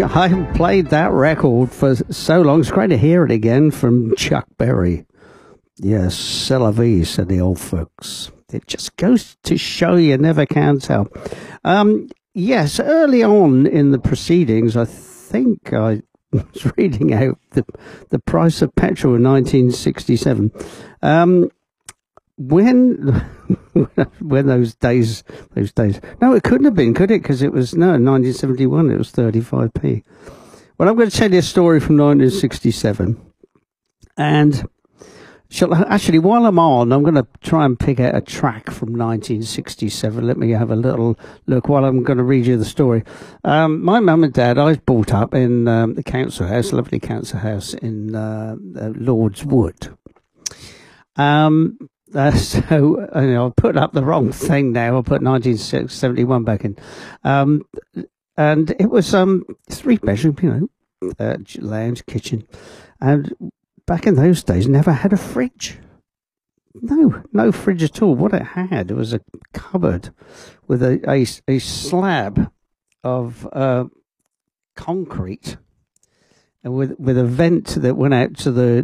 I haven't played that record for so long. It's great to hear it again from Chuck Berry. Yes, c'est la vie, said the old folks. It just goes to show you never can tell. Yes, early on in the proceedings, I think I was reading out the price of petrol in 1967. When those days, no, it couldn't have been, could it? Because it was, no, 1971, it was 35p. Well, I'm going to tell you a story from 1967. And actually, while I'm on, I'm going to try and pick out a track from 1967. Let me have a little look while I'm going to read you the story. My mum and dad, I was brought up in the council house, lovely council house in Lord's Wood. So I'll put up the wrong thing now. I'll put 1971 back in. And it was 3-bedroom, lounge, kitchen. And back in those days, never had a fridge. No fridge at all. What it had was a cupboard with a slab of concrete, and with a vent that went out to the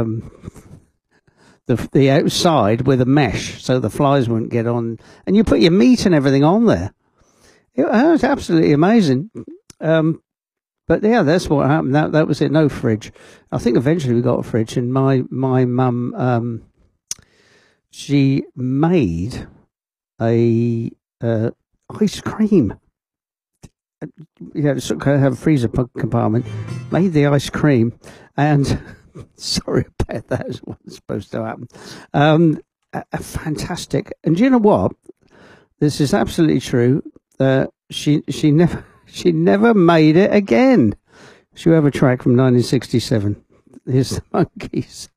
outside with a mesh so the flies wouldn't get on, and you put your meat and everything on there. It was absolutely amazing. But yeah, that's what happened. That was it. No fridge. I think eventually we got a fridge, and my mum, she made a ice cream. Sort of have a freezer compartment. Made the ice cream, and sorry about that. It wasn't supposed to happen. A fantastic. And do you know what? This is absolutely true. She never made it again. Should we have a track from 1967? Here's the Monkees.